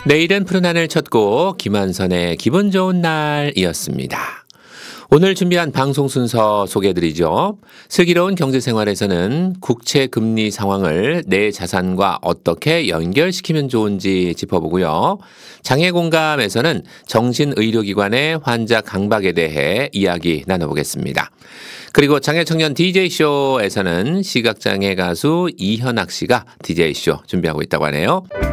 내일은 푸른 하늘 첫 곡 김한선의 기분 좋은 날이었습니다. 오늘 준비한 방송 순서 소개해드리죠. 슬기로운 경제생활에서는 국채 금리 상황을 내 자산과 어떻게 연결시키면 좋은지 짚어보고요. 장애공감에서는 정신의료기관의 환자 강박에 대해 이야기 나눠보겠습니다. 그리고 장애청년 DJ쇼에서는 시각장애 가수 이현학 씨가 DJ쇼 준비하고 있다고 하네요.